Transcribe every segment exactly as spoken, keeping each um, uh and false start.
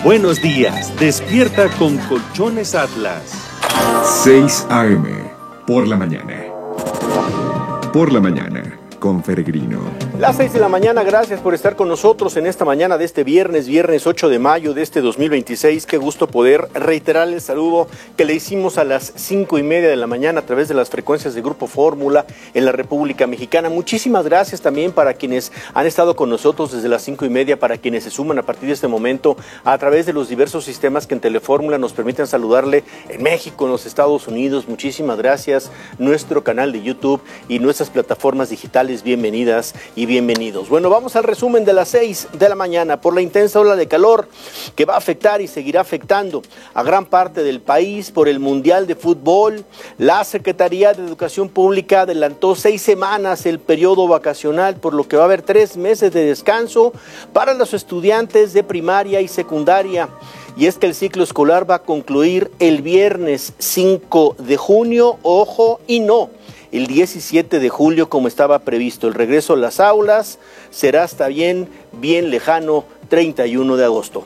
buenos días. Despierta con Colchones Atlas. seis a eme por la mañana. Por la mañana con Peregrino. Las seis de la mañana, gracias por estar con nosotros en esta mañana de este viernes, viernes ocho de mayo de este dos mil veintiséis. Qué gusto poder reiterar el saludo que le hicimos a las cinco y media de la mañana a través de las frecuencias de Grupo Fórmula en la República Mexicana. Muchísimas gracias también para quienes han estado con nosotros desde las cinco y media, para quienes se suman a partir de este momento a través de los diversos sistemas que en Telefórmula nos permiten saludarle en México, en los Estados Unidos. Muchísimas gracias. Nuestro canal de YouTube y nuestras plataformas digitales, bienvenidas y bienvenidos. Bueno, vamos al resumen de las seis de la mañana. Por la intensa ola de calor que va a afectar y seguirá afectando a gran parte del país por el Mundial de Fútbol, la Secretaría de Educación Pública adelantó seis semanas el periodo vacacional, por lo que va a haber tres meses de descanso para los estudiantes de primaria y secundaria. Y es que el ciclo escolar va a concluir el viernes cinco de junio, ojo, y no el diecisiete de julio como estaba previsto. El regreso a las aulas será hasta bien, bien lejano, treinta y uno de agosto.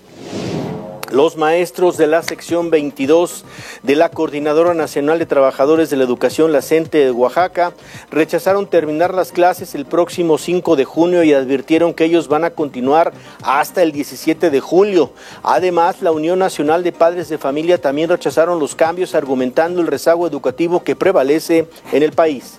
Los maestros de la sección veintidós de la Coordinadora Nacional de Trabajadores de la Educación, la CENTE de Oaxaca, rechazaron terminar las clases el próximo cinco de junio y advirtieron que ellos van a continuar hasta el diecisiete de julio. Además, la Unión Nacional de Padres de Familia también rechazaron los cambios, argumentando el rezago educativo que prevalece en el país.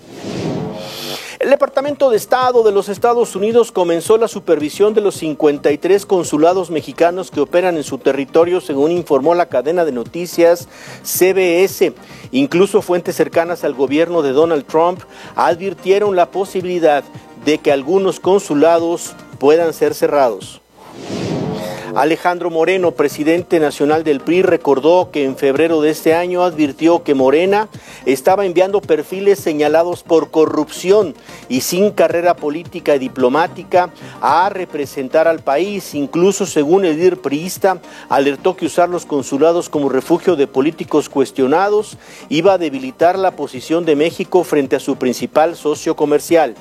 El Departamento de Estado de los Estados Unidos comenzó la supervisión de los cincuenta y tres consulados mexicanos que operan en su territorio, según informó la cadena de noticias C B S. Incluso fuentes cercanas al gobierno de Donald Trump advirtieron la posibilidad de que algunos consulados puedan ser cerrados. Alejandro Moreno, presidente nacional del P R I, recordó que en febrero de este año advirtió que Morena estaba enviando perfiles señalados por corrupción y sin carrera política y diplomática a representar al país. Incluso, según el líder priista, alertó que usar los consulados como refugio de políticos cuestionados iba a debilitar la posición de México frente a su principal socio comercial.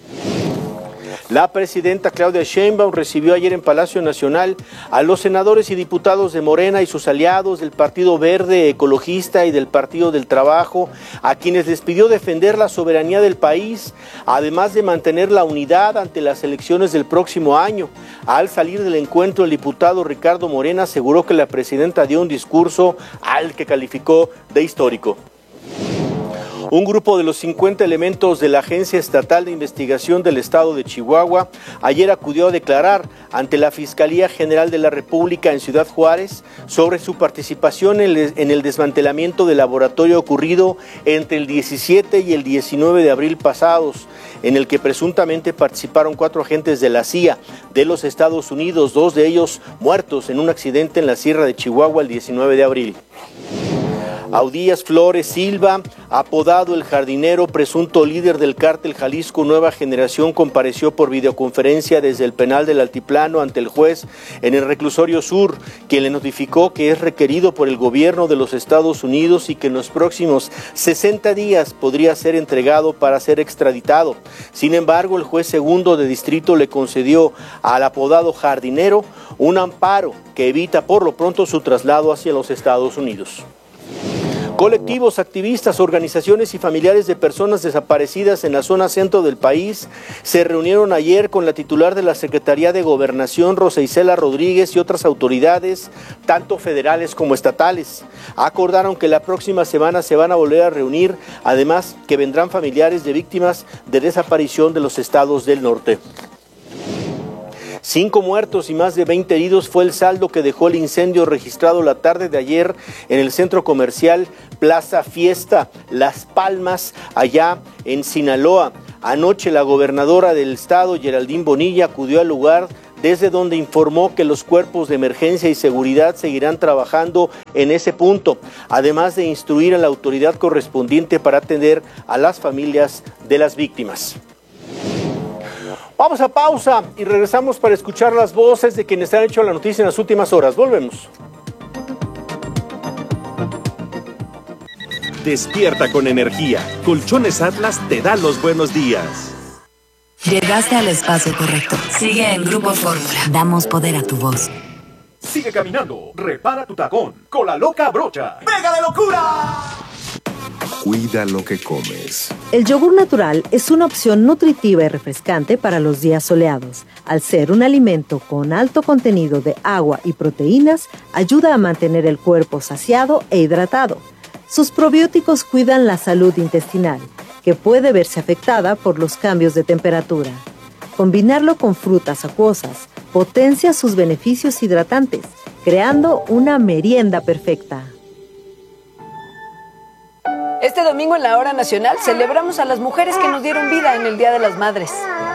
La presidenta Claudia Sheinbaum recibió ayer en Palacio Nacional a los senadores y diputados de Morena y sus aliados del Partido Verde Ecologista y del Partido del Trabajo, a quienes les pidió defender la soberanía del país, además de mantener la unidad ante las elecciones del próximo año. Al salir del encuentro, el diputado Ricardo Morena aseguró que la presidenta dio un discurso al que calificó de histórico. Un grupo de los cincuenta elementos de la Agencia Estatal de Investigación del Estado de Chihuahua ayer acudió a declarar ante la Fiscalía General de la República en Ciudad Juárez sobre su participación en el desmantelamiento del laboratorio ocurrido entre el diecisiete y el diecinueve de abril pasados, en el que presuntamente participaron cuatro agentes de la C I A de los Estados Unidos, dos de ellos muertos en un accidente en la Sierra de Chihuahua el diecinueve de abril. Audías Flores Silva, apodado El Jardinero, presunto líder del cártel Jalisco Nueva Generación, compareció por videoconferencia desde el penal del Altiplano ante el juez en el Reclusorio Sur, quien le notificó que es requerido por el gobierno de los Estados Unidos y que en los próximos sesenta días podría ser entregado para ser extraditado. Sin embargo, el juez segundo de distrito le concedió al apodado Jardinero un amparo que evita por lo pronto su traslado hacia los Estados Unidos. Colectivos, activistas, organizaciones y familiares de personas desaparecidas en la zona centro del país se reunieron ayer con la titular de la Secretaría de Gobernación, Rosa Isela Rodríguez, y otras autoridades, tanto federales como estatales. Acordaron que la próxima semana se van a volver a reunir, además que vendrán familiares de víctimas de desaparición de los estados del norte. Cinco muertos y más de veinte heridos fue el saldo que dejó el incendio registrado la tarde de ayer en el centro comercial Plaza Fiesta Las Palmas, allá en Sinaloa. Anoche la gobernadora del estado, Geraldine Bonilla, acudió al lugar, desde donde informó que los cuerpos de emergencia y seguridad seguirán trabajando en ese punto, además de instruir a la autoridad correspondiente para atender a las familias de las víctimas. Vamos a pausa y regresamos para escuchar las voces de quienes han hecho la noticia en las últimas horas. Volvemos. Despierta con energía. Colchones Atlas te da los buenos días. Llegaste al espacio correcto. Sigue en Grupo Fórmula. Damos poder a tu voz. Sigue caminando, repara tu tacón con la loca brocha. ¡Pega de locura! Cuida lo que comes. El yogur natural es una opción nutritiva y refrescante para los días soleados. Al ser un alimento con alto contenido de agua y proteínas, ayuda a mantener el cuerpo saciado e hidratado. Sus probióticos cuidan la salud intestinal, que puede verse afectada por los cambios de temperatura. Combinarlo con frutas acuosas potencia sus beneficios hidratantes, creando una merienda perfecta. Este domingo en la Hora Nacional celebramos a las mujeres que nos dieron vida en el Día de las Madres.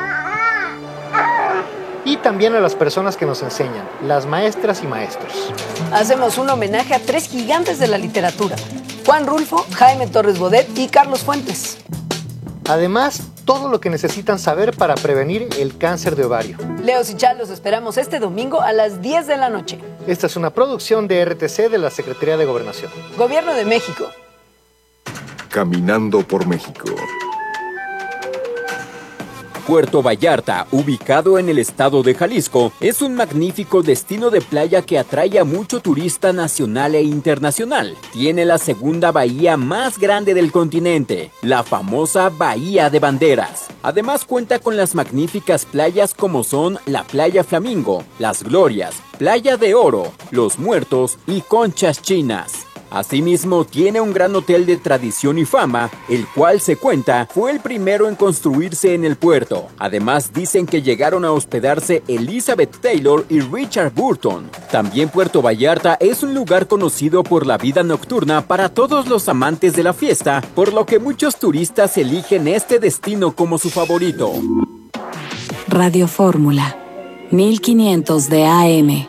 Y también a las personas que nos enseñan, las maestras y maestros. Hacemos un homenaje a tres gigantes de la literatura: Juan Rulfo, Jaime Torres Bodet y Carlos Fuentes. Además, todo lo que necesitan saber para prevenir el cáncer de ovario. Leos y Chal los esperamos este domingo a las diez de la noche. Esta es una producción de R T C de la Secretaría de Gobernación. Gobierno de México. Caminando por México. Puerto Vallarta, ubicado en el estado de Jalisco, es un magnífico destino de playa que atrae a mucho turista nacional e internacional. Tiene la segunda bahía más grande del continente, la famosa Bahía de Banderas. Además cuenta con las magníficas playas como son la Playa Flamingo, Las Glorias, Playa de Oro, Los Muertos y Conchas Chinas. Asimismo, tiene un gran hotel de tradición y fama, el cual se cuenta fue el primero en construirse en el puerto. Además, dicen que llegaron a hospedarse Elizabeth Taylor y Richard Burton. También Puerto Vallarta es un lugar conocido por la vida nocturna para todos los amantes de la fiesta, por lo que muchos turistas eligen este destino como su favorito. Radio Fórmula, mil quinientos de A M.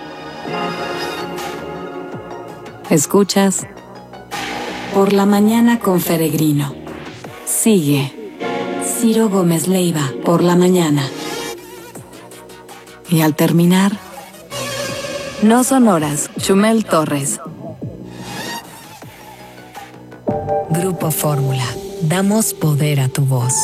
Escuchas Por la Mañana con Feregrino. Sigue Ciro Gómez Leiva por la mañana. Y al terminar, No Sonoras, Chumel Torres. Grupo Fórmula. Damos poder a tu voz.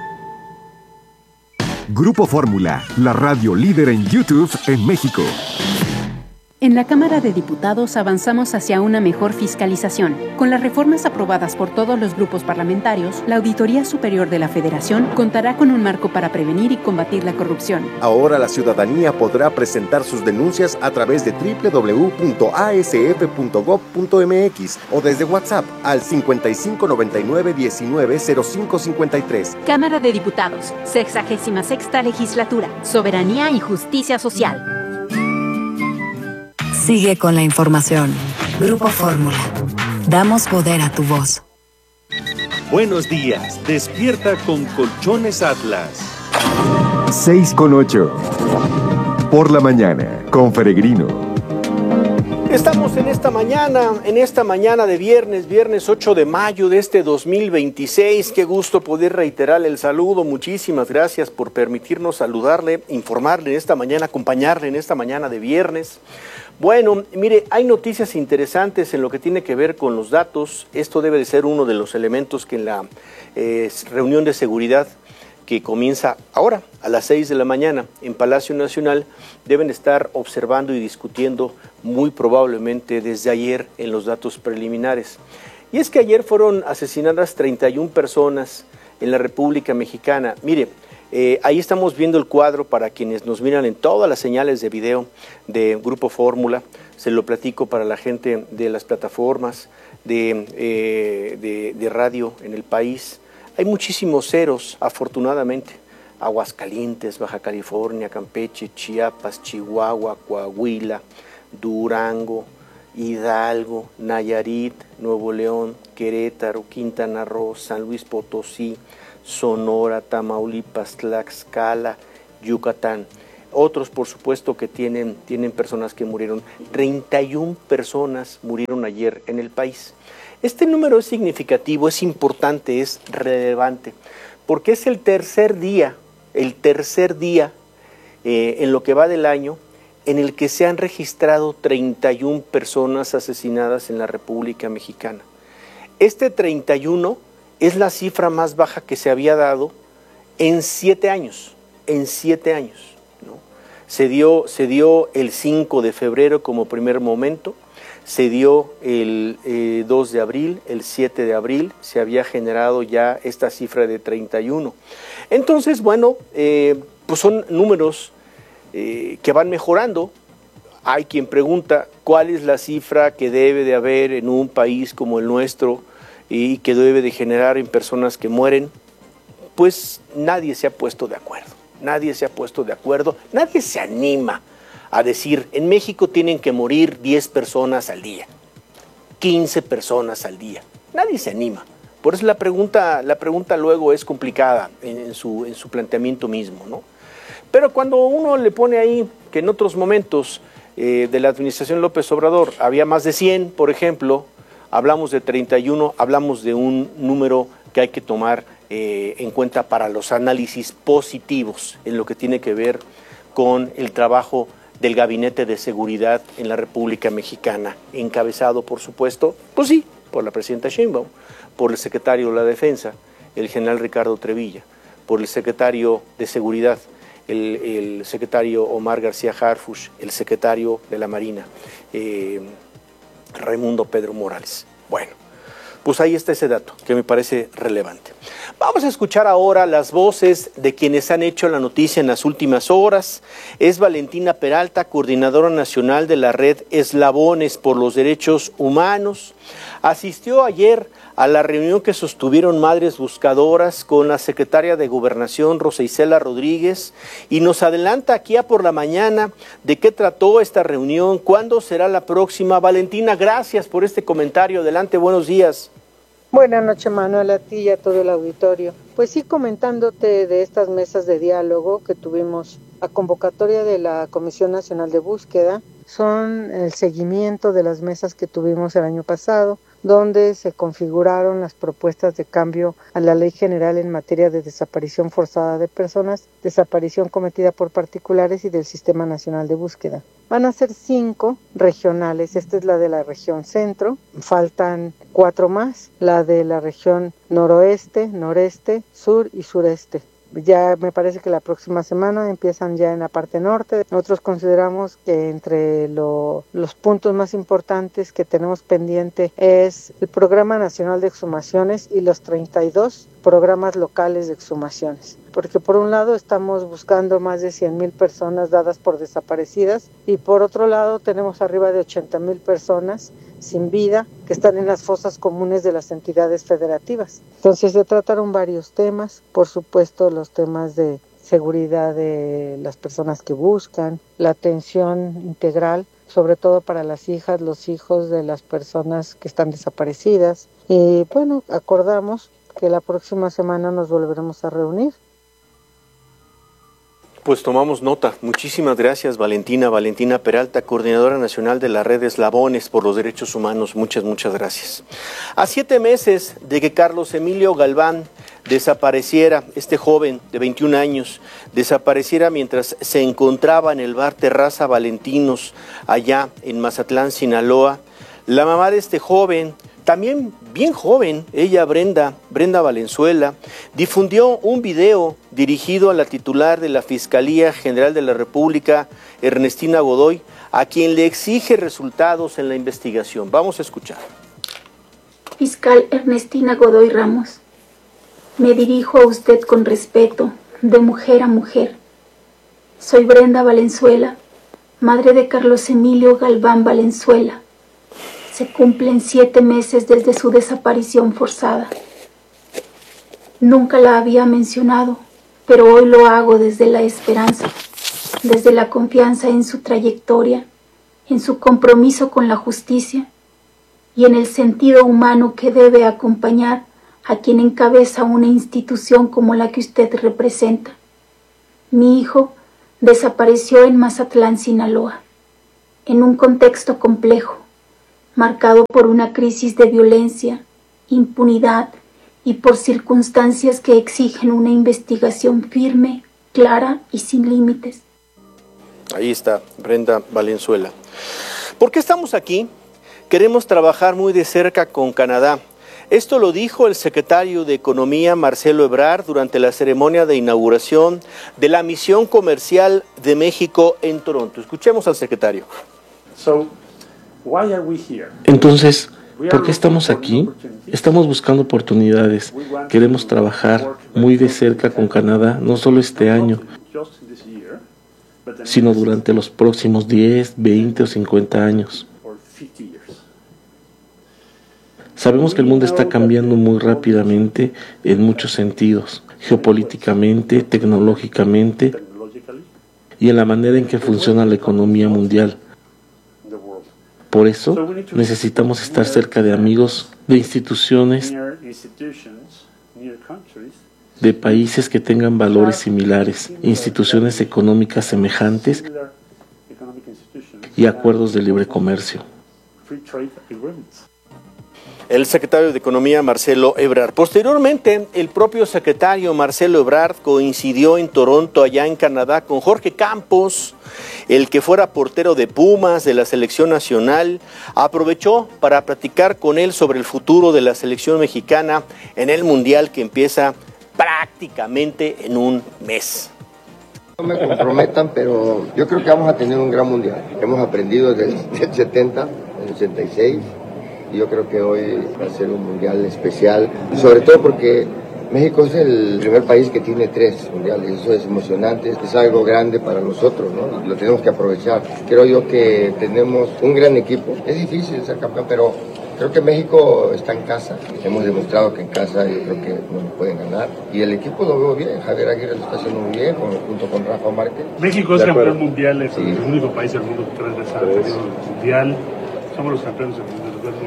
Grupo Fórmula, la radio líder en YouTube en México. En la Cámara de Diputados avanzamos hacia una mejor fiscalización. Con las reformas aprobadas por todos los grupos parlamentarios, la Auditoría Superior de la Federación contará con un marco para prevenir y combatir la corrupción. Ahora la ciudadanía podrá presentar sus denuncias a través de doble u doble u doble u punto a s f punto gob punto m x o desde WhatsApp al cincuenta y cinco noventa y nueve diecinueve cero cinco cincuenta y tres. Cámara de Diputados, sexagésima sexta legislatura, Soberanía y Justicia Social. Sigue con la información. Grupo Fórmula. Damos poder a tu voz. Buenos días. Despierta con Colchones Atlas. seis con ocho. Por la mañana con Feregrino. Estamos en esta mañana, en esta mañana de viernes, viernes ocho de mayo de este dos mil veintiséis. Qué gusto poder reiterar el saludo. Muchísimas gracias por permitirnos saludarle, informarle en esta mañana, acompañarle en esta mañana de viernes. Bueno, mire, hay noticias interesantes en lo que tiene que ver con los datos. Esto debe de ser uno de los elementos que en la eh, reunión de seguridad que comienza ahora a las seis de la mañana en Palacio Nacional deben estar observando y discutiendo muy probablemente desde ayer en los datos preliminares. Y es que ayer fueron asesinadas treinta y una personas en la República Mexicana. Mire, Eh, ahí estamos viendo el cuadro para quienes nos miran en todas las señales de video de Grupo Fórmula. Se lo platico para la gente de las plataformas de, eh, de, de radio en el país. Hay muchísimos ceros, afortunadamente. Aguascalientes, Baja California, Campeche, Chiapas, Chihuahua, Coahuila, Durango, Hidalgo, Nayarit, Nuevo León, Querétaro, Quintana Roo, San Luis Potosí, Sonora, Tamaulipas, Tlaxcala, Yucatán. Otros, por supuesto, que tienen, tienen personas que murieron. treinta y una personas murieron ayer en el país. Este número es significativo, es importante, es relevante, porque es el tercer día, el tercer día eh, en lo que va del año, en el que se han registrado treinta y una personas asesinadas en la República Mexicana. Este treinta y uno es la cifra más baja que se había dado en siete años, en siete años, ¿no? Se dio, se dio el cinco de febrero como primer momento, se dio el eh, dos de abril, el siete de abril, se había generado ya esta cifra de treinta y uno. Entonces, bueno, eh, pues son números eh, que van mejorando. Hay quien pregunta cuál es la cifra que debe de haber en un país como el nuestro y que debe de generar en personas que mueren. Pues nadie se ha puesto de acuerdo. Nadie se ha puesto de acuerdo, nadie se anima a decir, en México tienen que morir diez personas al día, quince personas al día. Nadie se anima. Por eso la pregunta, la pregunta luego es complicada en, en, su, en su planteamiento mismo, ¿no? Pero cuando uno le pone ahí que en otros momentos eh, de la administración López Obrador había más de cien, por ejemplo, hablamos de treinta y uno, hablamos de un número que hay que tomar Eh, en cuenta para los análisis positivos en lo que tiene que ver con el trabajo del Gabinete de Seguridad en la República Mexicana, encabezado, por supuesto, pues sí, por la presidenta Sheinbaum, por el secretario de la Defensa, el general Ricardo Trevilla, por el secretario de Seguridad, el, el secretario Omar García Harfuch, el secretario de la Marina, eh, Raimundo Pedro Morales. Bueno, pues ahí está ese dato que me parece relevante. Vamos a escuchar ahora las voces de quienes han hecho la noticia en las últimas horas. Es Valentina Peralta, coordinadora nacional de la red Eslabones por los Derechos Humanos. Asistió ayer a la reunión que sostuvieron Madres Buscadoras con la secretaria de Gobernación, Rosa Isela Rodríguez, y nos adelanta aquí a Por la Mañana de qué trató esta reunión, cuándo será la próxima. Valentina, gracias por este comentario. Adelante, buenos días. Buenas noches, Manuel, a ti y a todo el auditorio. Pues sí, comentándote de estas mesas de diálogo que tuvimos a convocatoria de la Comisión Nacional de Búsqueda, son el seguimiento de las mesas que tuvimos el año pasado, donde se configuraron las propuestas de cambio a la Ley General en materia de desaparición forzada de personas, desaparición cometida por particulares y del Sistema Nacional de Búsqueda. Van a ser cinco regionales, esta es la de la región centro, faltan cuatro más, la de la región noroeste, noreste, sur y sureste. Ya me parece que la próxima semana empiezan ya en la parte norte. Nosotros consideramos que entre lo, los puntos más importantes que tenemos pendiente es el Programa Nacional de Exhumaciones y los treinta y dos programas locales de exhumaciones. Porque por un lado estamos buscando más de cien mil personas dadas por desaparecidas y por otro lado tenemos arriba de ochenta mil personas sin vida que están en las fosas comunes de las entidades federativas. Entonces se trataron varios temas, por supuesto los temas de seguridad de las personas que buscan, la atención integral, sobre todo para las hijas, los hijos de las personas que están desaparecidas. Y bueno, acordamos que la próxima semana nos volveremos a reunir. Pues tomamos nota. Muchísimas gracias, Valentina. Valentina Peralta, coordinadora nacional de la red Eslabones por los Derechos Humanos. Muchas, muchas gracias. A siete meses de que Carlos Emilio Galván desapareciera, este joven de veintiún años, desapareciera mientras se encontraba en el bar Terraza Valentinos, allá en Mazatlán, Sinaloa, la mamá de este joven, también bien joven, ella Brenda, Brenda Valenzuela, difundió un video dirigido a la titular de la Fiscalía General de la República, Ernestina Godoy, a quien le exige resultados en la investigación. Vamos a escuchar. Fiscal Ernestina Godoy Ramos, me dirijo a usted con respeto, de mujer a mujer. Soy Brenda Valenzuela, madre de Carlos Emilio Galván Valenzuela. Se cumplen siete meses desde su desaparición forzada. Nunca la había mencionado, pero hoy lo hago desde la esperanza, desde la confianza en su trayectoria, en su compromiso con la justicia y en el sentido humano que debe acompañar a quien encabeza una institución como la que usted representa. Mi hijo desapareció en Mazatlán, Sinaloa, en un contexto complejo, marcado por una crisis de violencia, impunidad y por circunstancias que exigen una investigación firme, clara y sin límites. Ahí está, Brenda Valenzuela. ¿Por qué estamos aquí? Queremos trabajar muy de cerca con Canadá. Esto lo dijo el secretario de Economía, Marcelo Ebrard, durante la ceremonia de inauguración de la misión comercial de México en Toronto. Escuchemos al secretario. Entonces, ¿por qué estamos aquí? Estamos buscando oportunidades. Queremos trabajar muy de cerca con Canadá, no solo este año, sino durante los próximos diez, veinte o cincuenta años. Sabemos que el mundo está cambiando muy rápidamente en muchos sentidos, geopolíticamente, tecnológicamente y en la manera en que funciona la economía mundial. Por eso necesitamos estar cerca de amigos, de instituciones, de países que tengan valores similares, instituciones económicas semejantes y acuerdos de libre comercio. El secretario de Economía, Marcelo Ebrard. Posteriormente, el propio secretario Marcelo Ebrard coincidió en Toronto, allá en Canadá, con Jorge Campos, el que fuera portero de Pumas, de la selección nacional. Aprovechó para platicar con él sobre el futuro de la selección mexicana en el Mundial que empieza prácticamente en un mes. No me comprometan, pero yo creo que vamos a tener un gran Mundial. Hemos aprendido desde el setenta, el ochenta y seis. Yo creo que hoy va a ser un mundial especial, sobre todo porque México es el primer país que tiene tres mundiales. Eso es emocionante, es algo grande para nosotros, ¿no? Lo tenemos que aprovechar. Creo yo que tenemos un gran equipo. Es difícil ser campeón, pero creo que México está en casa. Hemos demostrado que en casa yo creo que nos pueden ganar. Y el equipo lo veo bien. Javier Aguirre lo está haciendo muy bien, junto con Rafa Márquez. México es campeón mundial, es sí. el único país del mundo que tres veces ha tenido el mundial. Somos los campeones del mundo.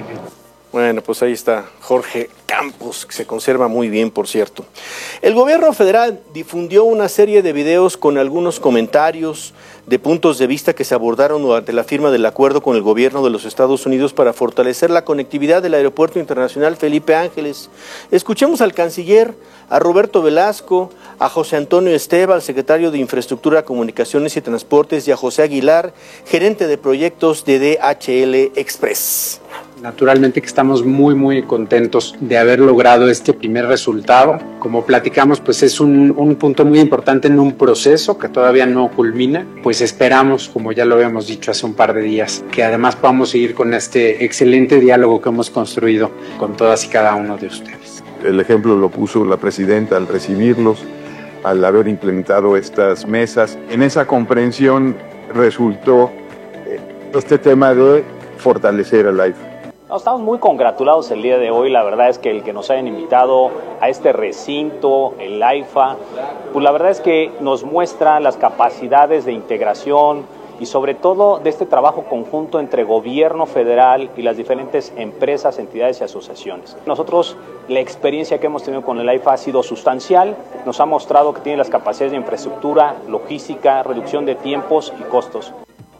Bueno, pues ahí está Jorge Campos, que se conserva muy bien, por cierto. El gobierno federal difundió una serie de videos con algunos comentarios de puntos de vista que se abordaron durante la firma del acuerdo con el gobierno de los Estados Unidos para fortalecer la conectividad del Aeropuerto Internacional Felipe Ángeles. Escuchemos al canciller, a Roberto Velasco, a José Antonio Esteva, al secretario de Infraestructura, Comunicaciones y Transportes, y a José Aguilar, gerente de proyectos de D H L Express. Naturalmente que estamos muy muy contentos de haber logrado este primer resultado. Como platicamos, pues es un, un punto muy importante en un proceso que todavía no culmina. Pues esperamos, como ya lo habíamos dicho hace un par de días, que además podamos seguir con este excelente diálogo que hemos construido con todas y cada uno de ustedes. El ejemplo lo puso la presidenta al recibirlos, al haber implementado estas mesas. En esa comprensión resultó este tema de fortalecer al A I F A. No, estamos muy congratulados el día de hoy. La verdad es que el que nos hayan invitado a este recinto, el A I F A, pues la verdad es que nos muestra las capacidades de integración y sobre todo de este trabajo conjunto entre gobierno federal y las diferentes empresas, entidades y asociaciones. Nosotros, la experiencia que hemos tenido con el A I F A ha sido sustancial, nos ha mostrado que tiene las capacidades de infraestructura, logística, reducción de tiempos y costos.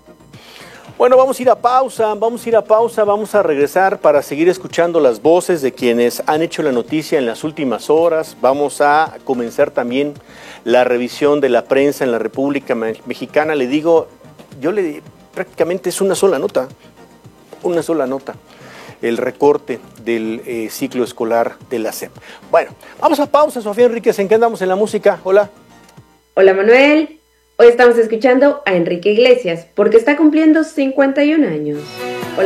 Bueno, vamos a ir a pausa, vamos a ir a pausa, vamos a regresar para seguir escuchando las voces de quienes han hecho la noticia en las últimas horas. Vamos a comenzar también la revisión de la prensa en la República Mexicana. Le digo, yo le prácticamente es una sola nota, una sola nota, el recorte del eh, ciclo escolar de la S E P. Bueno, vamos a pausa, Sofía Enríquez, ¿en qué andamos en la música? Hola. Hola, Manuel. Hoy estamos escuchando a Enrique Iglesias porque está cumpliendo cincuenta y un años. Hola.